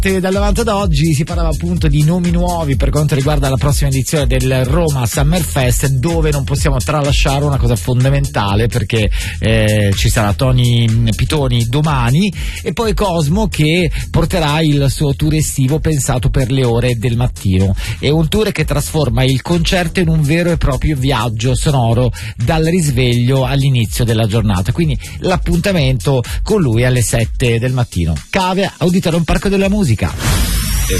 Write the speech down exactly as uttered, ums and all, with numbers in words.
Dal novanta ad oggi si parlava appunto di nomi nuovi per quanto riguarda la prossima edizione del Roma Summer Fest, dove non possiamo tralasciare una cosa fondamentale, perché eh, ci sarà Tony Pitoni domani e poi Cosmo che porterà il suo tour estivo pensato per le ore del mattino. È un tour che trasforma il concerto in un vero e proprio viaggio sonoro dal risveglio all'inizio della giornata, quindi l'appuntamento con lui alle sette del mattino. Cavea, Auditorium Parco della Musica.